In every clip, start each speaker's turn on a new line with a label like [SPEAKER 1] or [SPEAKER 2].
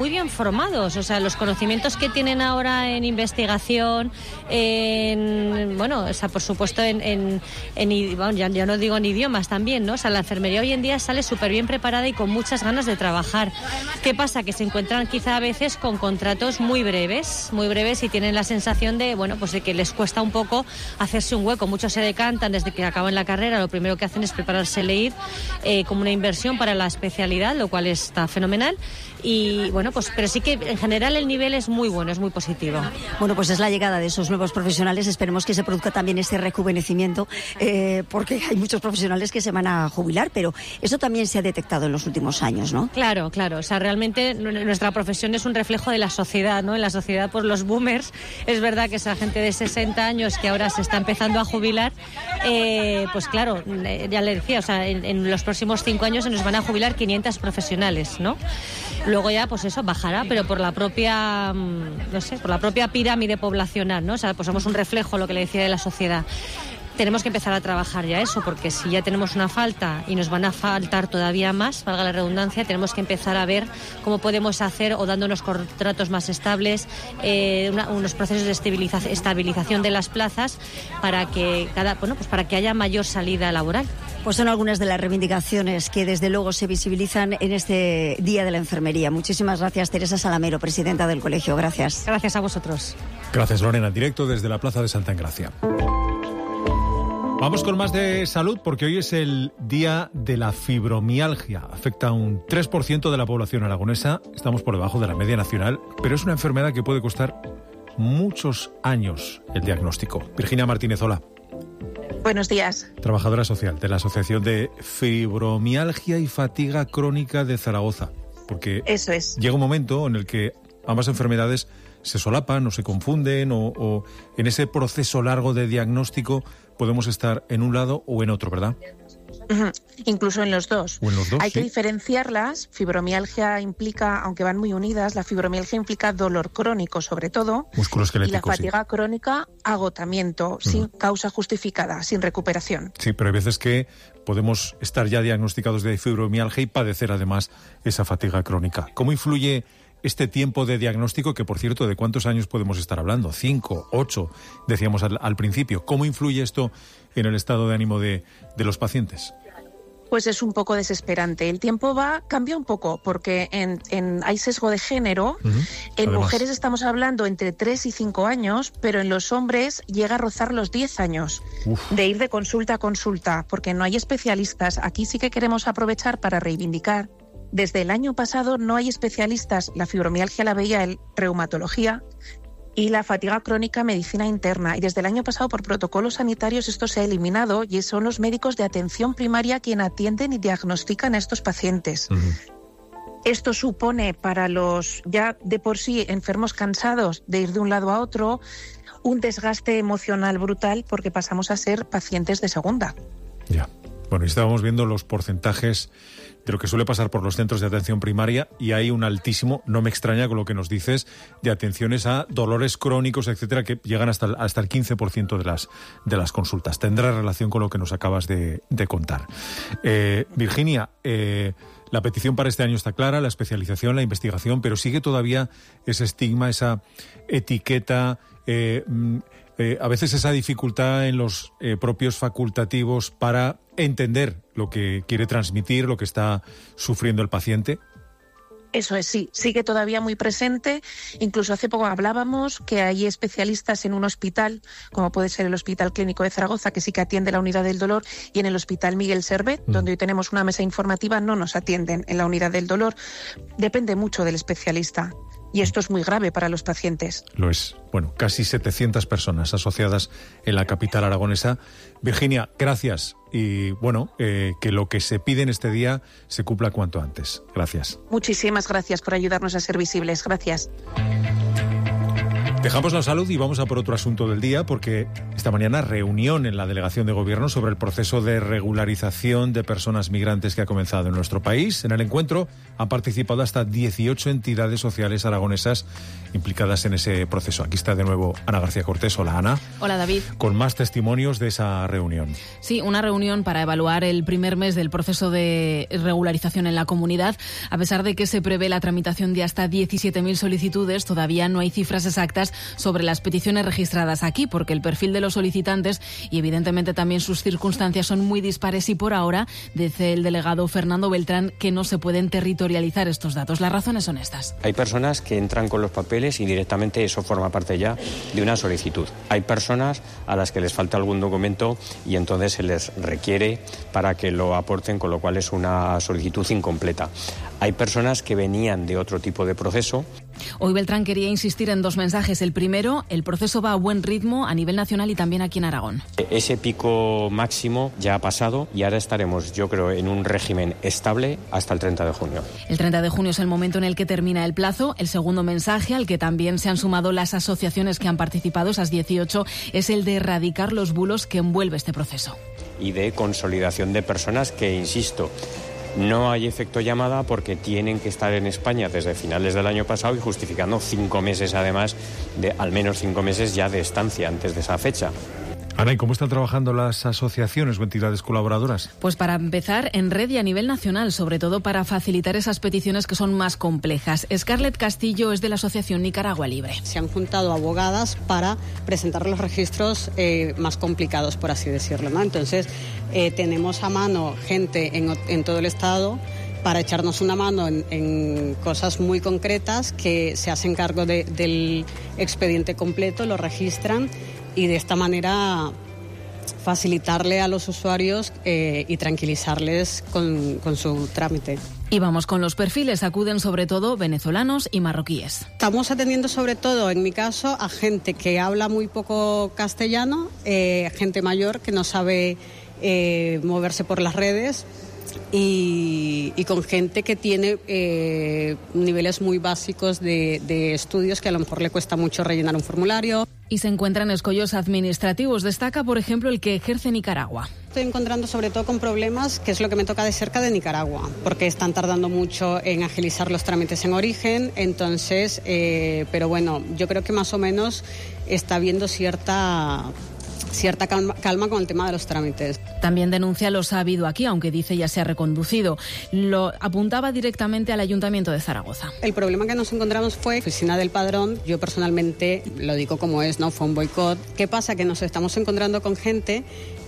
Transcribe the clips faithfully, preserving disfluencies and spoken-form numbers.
[SPEAKER 1] muy bien formados, o sea, los conocimientos que tienen ahora en investigación, en, bueno, o sea, por supuesto en, en, en bueno, ya, ya no digo en idiomas también, ¿no? O sea, la enfermería hoy en día sale súper bien preparada y con muchas ganas de trabajar. ¿Qué pasa? Que se encuentran quizá a veces con contratos muy breves, muy breves y tienen la sensación de, bueno, pues de que les cuesta un poco hacerse un hueco. Muchos se decantan desde que acaban la carrera, lo primero que hacen es prepararse leer eh, como una inversión para la especialidad, lo cual está fenomenal. Y bueno, pues pero sí que en general el nivel es muy bueno, es muy positivo.
[SPEAKER 2] Bueno, pues es la llegada de esos nuevos profesionales. Esperemos que se produzca también este rejuvenecimiento, eh, porque hay muchos profesionales que se van a jubilar, pero eso también se ha detectado en los últimos años, ¿no?
[SPEAKER 1] Claro, claro. O sea, realmente nuestra profesión es un reflejo de la sociedad, ¿no? En la sociedad, por los boomers, es verdad que esa gente de sesenta años que ahora se está empezando a jubilar, eh, pues claro, ya le decía, o sea, en, en los próximos cinco años se nos van a jubilar quinientos profesionales, ¿no? Luego ya, pues eso, bajará, pero por la propia, no sé, por la propia pirámide poblacional, ¿no? O sea, pues somos un reflejo, lo que le decía, de la sociedad. Tenemos que empezar a trabajar ya eso, porque si ya tenemos una falta y nos van a faltar todavía más, valga la redundancia, tenemos que empezar a ver cómo podemos hacer, o dándonos contratos más estables, eh, una, unos procesos de estabiliza- estabilización de las plazas para que cada, bueno, pues para que haya mayor salida laboral.
[SPEAKER 2] Pues son algunas de las reivindicaciones que desde luego se visibilizan en este Día de la Enfermería. Muchísimas gracias, Teresa Salamero, presidenta del colegio. Gracias.
[SPEAKER 1] Gracias a vosotros.
[SPEAKER 3] Gracias, Lorena. Directo desde la Plaza de Santa Engracia. Vamos con más de salud, porque hoy es el Día de la Fibromialgia. Afecta a un tres por ciento de la población aragonesa. Estamos por debajo de la media nacional, pero es una enfermedad que puede costar muchos años el diagnóstico. Virginia Martínez, hola.
[SPEAKER 4] Buenos días.
[SPEAKER 3] Trabajadora social de la Asociación de Fibromialgia y Fatiga Crónica de Zaragoza. Porque
[SPEAKER 4] eso es.
[SPEAKER 3] Llega un momento en el que ambas enfermedades se solapan o se confunden, o, o en ese proceso largo de diagnóstico podemos estar en un lado o en otro, ¿verdad?
[SPEAKER 4] Uh-huh. Incluso en los dos.
[SPEAKER 3] O en los dos,
[SPEAKER 4] Hay
[SPEAKER 3] sí.
[SPEAKER 4] que diferenciarlas. Fibromialgia implica, aunque van muy unidas, la fibromialgia implica dolor crónico sobre todo.
[SPEAKER 3] Musculoesquelético,
[SPEAKER 4] y la fatiga
[SPEAKER 3] sí.
[SPEAKER 4] crónica, agotamiento, uh-huh. sin causa justificada, sin recuperación.
[SPEAKER 3] Sí, pero hay veces que podemos estar ya diagnosticados de fibromialgia y padecer además esa fatiga crónica. ¿Cómo influye este tiempo de diagnóstico, que por cierto, ¿de cuántos años podemos estar hablando? ¿Cinco? ¿Ocho? Decíamos al, al principio. ¿Cómo influye esto en el estado de ánimo de, de los pacientes?
[SPEAKER 4] Pues es un poco desesperante. El tiempo va, cambia un poco, porque en, en hay sesgo de género. Uh-huh. En Además. Mujeres estamos hablando entre tres y cinco años, pero en los hombres llega a rozar los diez años. Uf. De ir de consulta a consulta, porque no hay especialistas. Aquí sí que queremos aprovechar para reivindicar. Desde el año pasado no hay especialistas. La fibromialgia la veía en reumatología y la fatiga crónica medicina interna. Y desde el año pasado, por protocolos sanitarios, esto se ha eliminado y son los médicos de atención primaria quienes atienden y diagnostican a estos pacientes. Uh-huh. Esto supone para los ya de por sí enfermos cansados de ir de un lado a otro un desgaste emocional brutal, porque pasamos a ser pacientes de segunda.
[SPEAKER 3] Ya. Bueno, estábamos viendo los porcentajes de lo que suele pasar por los centros de atención primaria y hay un altísimo, no me extraña con lo que nos dices, de atenciones a dolores crónicos, etcétera, que llegan hasta el, hasta el quince por ciento de las, de las consultas. Tendrá relación con lo que nos acabas de, de contar. Eh, Virginia, eh, la petición para este año está clara, la especialización, la investigación, pero sigue todavía ese estigma, esa etiqueta, eh, eh, a veces esa dificultad en los eh, propios facultativos para entender lo que quiere transmitir, lo que está sufriendo el paciente.
[SPEAKER 4] Eso es, sí, sigue todavía muy presente. Incluso hace poco hablábamos que hay especialistas en un hospital, como puede ser el Hospital Clínico de Zaragoza, que sí que atiende la unidad del dolor, y en el Hospital Miguel Servet, mm. donde hoy tenemos una mesa informativa, no nos atienden en la unidad del dolor. Depende mucho del especialista. Y esto es muy grave para los pacientes.
[SPEAKER 3] Lo es. Bueno, casi setecientas personas asociadas en la capital aragonesa. Virginia, gracias. Y bueno, eh, que lo que se pide en este día se cumpla cuanto antes. Gracias.
[SPEAKER 4] Muchísimas gracias por ayudarnos a ser visibles. Gracias.
[SPEAKER 3] Dejamos la salud y vamos a por otro asunto del día, porque Esta mañana reunión en la Delegación de Gobierno sobre el proceso de regularización de personas migrantes que ha comenzado en nuestro país. En el encuentro han participado hasta dieciocho entidades sociales aragonesas implicadas en ese proceso. Aquí está de nuevo Ana García Cortés. Hola, Ana.
[SPEAKER 5] Hola, David.
[SPEAKER 3] Con más testimonios de esa reunión.
[SPEAKER 5] Sí, una reunión para evaluar el primer mes del proceso de regularización en la comunidad. A pesar de que se prevé la tramitación de hasta diecisiete mil solicitudes, todavía no hay cifras exactas sobre las peticiones registradas aquí, porque el perfil de los solicitantes y evidentemente también sus circunstancias son muy dispares y por ahora, dice el delegado Fernando Beltrán, que no se pueden territorializar estos datos. Las razones son estas.
[SPEAKER 6] Hay personas que entran con los papeles y directamente eso forma parte ya de una solicitud. Hay personas a las que les falta algún documento y entonces se les requiere para que lo aporten, con lo cual es una solicitud incompleta. Hay personas que venían de otro tipo de proceso.
[SPEAKER 5] Hoy Beltrán quería insistir en dos mensajes. El primero, el proceso va a buen ritmo a nivel nacional y también aquí en Aragón.
[SPEAKER 6] Ese pico máximo ya ha pasado y ahora estaremos, yo creo, en un régimen estable hasta el treinta de junio.
[SPEAKER 5] El treinta de junio es el momento en el que termina el plazo. El segundo mensaje, al que también se han sumado las asociaciones que han participado, esas dieciocho, es el de erradicar los bulos que envuelve este proceso.
[SPEAKER 6] Y de consolidación de personas que, insisto, no hay efecto llamada porque tienen que estar en España desde finales del año pasado y justificando cinco meses, además, de al menos cinco meses ya de estancia antes de esa fecha.
[SPEAKER 3] Ana, ¿y cómo están trabajando las asociaciones o entidades colaboradoras?
[SPEAKER 5] Pues para empezar, en red y a nivel nacional, sobre todo para facilitar esas peticiones que son más complejas. Scarlett Castillo es de la Asociación Nicaragua Libre.
[SPEAKER 7] Se han juntado abogadas para presentar los registros eh, más complicados, por así decirlo, ¿no? Entonces, eh, tenemos a mano gente en, en todo el Estado para echarnos una mano en, en cosas muy concretas, que se hacen cargo de, del expediente completo, lo registran y de esta manera facilitarle a los usuarios eh, y tranquilizarles con, con su trámite.
[SPEAKER 5] Y vamos con los perfiles. Acuden sobre todo venezolanos y marroquíes.
[SPEAKER 7] Estamos atendiendo sobre todo, en mi caso, a gente que habla muy poco castellano, eh, gente mayor que no sabe eh, moverse por las redes, Y, y con gente que tiene eh, niveles muy básicos de, de estudios, que a lo mejor le cuesta mucho rellenar un formulario.
[SPEAKER 5] Y se encuentran escollos administrativos. Destaca, por ejemplo, el que ejerce Nicaragua.
[SPEAKER 7] Estoy encontrando sobre todo con problemas, que es lo que me toca de cerca, de Nicaragua, porque están tardando mucho en agilizar los trámites en origen. Entonces, eh, pero bueno, yo creo que más o menos está habiendo cierta... cierta calma, calma con el tema de los trámites.
[SPEAKER 5] También denuncia los ha habido aquí, aunque dice ya se ha reconducido. Lo apuntaba directamente al Ayuntamiento de Zaragoza.
[SPEAKER 7] El problema que nos encontramos fue oficina del padrón. Yo personalmente lo digo como es, ¿no? Fue un boicot. ¿Qué pasa? Que nos estamos encontrando con gente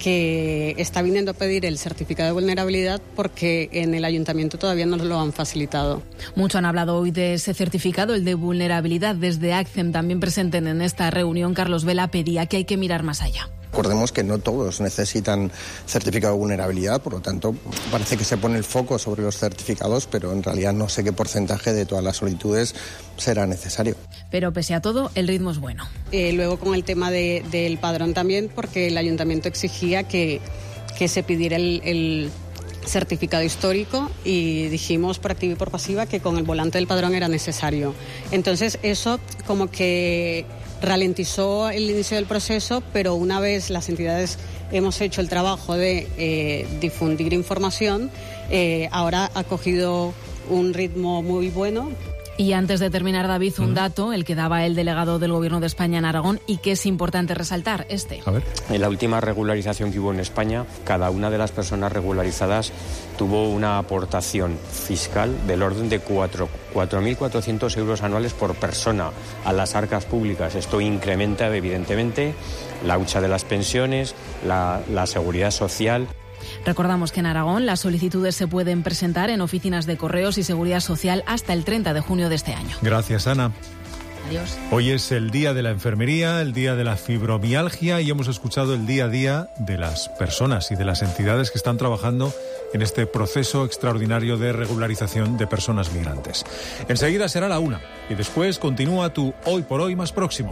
[SPEAKER 7] que está viniendo a pedir el certificado de vulnerabilidad porque en el ayuntamiento todavía no lo han facilitado.
[SPEAKER 5] Mucho han hablado hoy de ese certificado, el de vulnerabilidad. Desde ACCEM, también presenten en esta reunión, Carlos Vela pedía que hay que mirar más allá.
[SPEAKER 8] Recordemos que no todos necesitan certificado de vulnerabilidad, por lo tanto parece que se pone el foco sobre los certificados, pero en realidad no sé qué porcentaje de todas las solicitudes será necesario.
[SPEAKER 5] Pero pese a todo, el ritmo es bueno.
[SPEAKER 7] Eh, luego con el tema de, del padrón también, porque el ayuntamiento exigía que, que se pidiera el, el certificado histórico y dijimos por activa y por pasiva que con el volante del padrón era necesario. Entonces eso como que ralentizó el inicio del proceso, pero una vez las entidades hemos hecho el trabajo de eh, difundir información, eh, ahora ha cogido un ritmo muy bueno.
[SPEAKER 5] Y antes de terminar, David, un dato, el que daba el delegado del Gobierno de España en Aragón y que es importante resaltar, este.
[SPEAKER 3] A ver.
[SPEAKER 6] En la última regularización que hubo en España, cada una de las personas regularizadas tuvo una aportación fiscal del orden de cuatro mil cuatrocientos euros anuales por persona a las arcas públicas. Esto incrementa, evidentemente, la hucha de las pensiones, la, la seguridad social.
[SPEAKER 5] Recordamos que en Aragón las solicitudes se pueden presentar en oficinas de Correos y Seguridad Social hasta el treinta de junio de este año.
[SPEAKER 3] Gracias, Ana.
[SPEAKER 5] Adiós.
[SPEAKER 3] Hoy es el día de la enfermería, el día de la fibromialgia y hemos escuchado el día a día de las personas y de las entidades que están trabajando en este proceso extraordinario de regularización de personas migrantes. Enseguida será la una y después continúa tu Hoy por Hoy más próximo.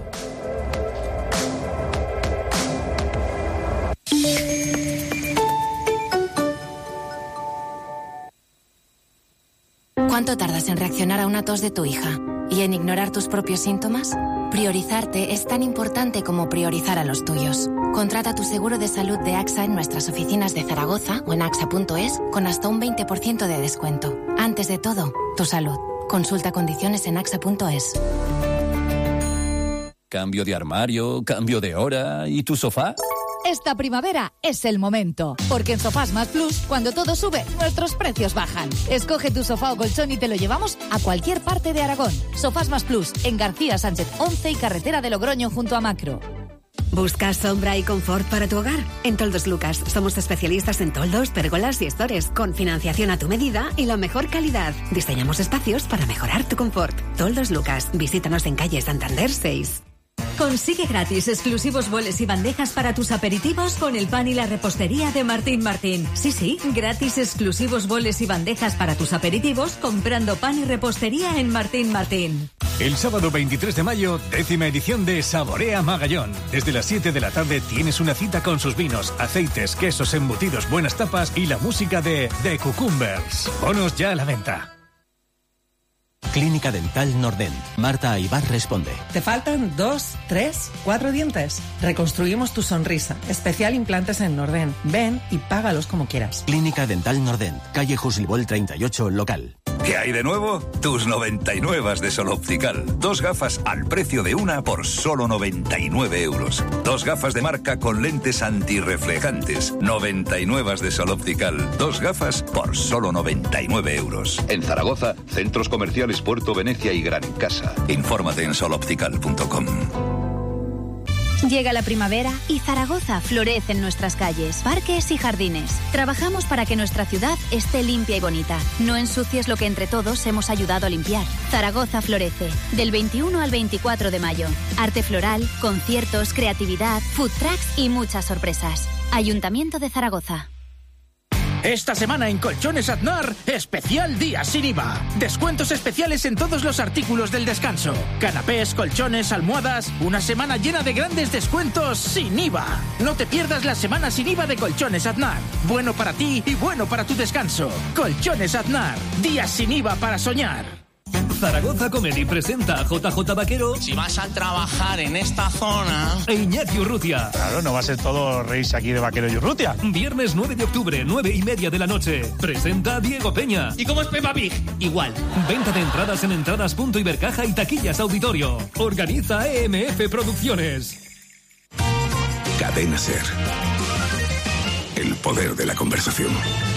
[SPEAKER 9] ¿Cuánto tardas en reaccionar a una tos de tu hija y en ignorar tus propios síntomas? Priorizarte es tan importante como priorizar a los tuyos. Contrata tu seguro de salud de AXA en nuestras oficinas de Zaragoza o en axa punto es con hasta un veinte por ciento de descuento. Antes de todo, tu salud. Consulta condiciones en axa punto es.
[SPEAKER 10] Cambio de armario, cambio de hora, ¿y tu sofá?
[SPEAKER 11] Esta primavera es el momento, porque en Sofás Más Plus, cuando todo sube, nuestros precios bajan. Escoge tu sofá o colchón y te lo llevamos a cualquier parte de Aragón. Sofás Más Plus, en García Sánchez once y Carretera de Logroño junto a Macro.
[SPEAKER 12] ¿Buscas sombra y confort para tu hogar? En Toldos Lucas somos especialistas en toldos, pérgolas y estores, con financiación a tu medida y la mejor calidad. Diseñamos espacios para mejorar tu confort. Toldos Lucas, visítanos en calle Santander seis.
[SPEAKER 13] Consigue gratis exclusivos boles y bandejas para tus aperitivos con el pan y la repostería de Martín Martín. Sí, sí, gratis exclusivos boles y bandejas para tus aperitivos comprando pan y repostería en Martín Martín.
[SPEAKER 14] El sábado veintitrés de mayo, décima edición de Saborea Magallón. Desde las siete de la tarde tienes una cita con sus vinos, aceites, quesos, embutidos, buenas tapas y la música de The Cucumbers. Bonos ya a la venta.
[SPEAKER 15] Clínica Dental Nordent. Marta Aybar responde.
[SPEAKER 16] ¿Te faltan dos, tres, cuatro dientes? Reconstruimos tu sonrisa. Especial implantes en Nordent. Ven y págalos como quieras.
[SPEAKER 15] Clínica Dental Nordent. Calle Juslibol treinta y ocho, local.
[SPEAKER 17] ¿Qué hay de nuevo? Tus noventa y nueve de Sol Optical. Dos gafas al precio de una por solo noventa y nueve euros. Dos gafas de marca con lentes antirreflejantes. noventa y nueve de Sol Optical. Dos gafas por solo noventa y nueve euros.
[SPEAKER 18] En Zaragoza, centros comerciales Puerto Venecia y Gran Casa.
[SPEAKER 17] Infórmate en sol optical punto com.
[SPEAKER 19] Llega la primavera y Zaragoza florece en nuestras calles, parques y jardines. Trabajamos para que nuestra ciudad esté limpia y bonita. No ensucies lo que entre todos hemos ayudado a limpiar. Zaragoza florece, del veintiuno al veinticuatro de mayo. Arte floral, conciertos, creatividad, food trucks y muchas sorpresas. Ayuntamiento de Zaragoza.
[SPEAKER 20] Esta semana en Colchones Aznar, especial día sin I V A. Descuentos especiales en todos los artículos del descanso. Canapés, colchones, almohadas. Una semana llena de grandes descuentos sin I V A. No te pierdas la semana sin I V A de Colchones Aznar. Bueno para ti y bueno para tu descanso. Colchones Aznar. Días sin I V A para soñar.
[SPEAKER 14] Zaragoza Comedy presenta a J J Vaquero.
[SPEAKER 21] Si vas a trabajar en esta zona...
[SPEAKER 14] E Iñaki Urrutia.
[SPEAKER 22] Claro, no va a ser todo reírse aquí de Vaquero y Urrutia.
[SPEAKER 14] Viernes nueve de octubre, nueve y media de la noche. Presenta Diego Peña.
[SPEAKER 21] ¿Y cómo es Peppa Pig? Igual.
[SPEAKER 14] Venta de entradas en entradas.ibercaja y taquillas auditorio. Organiza E M F Producciones.
[SPEAKER 23] Cadena Ser. El poder de la conversación.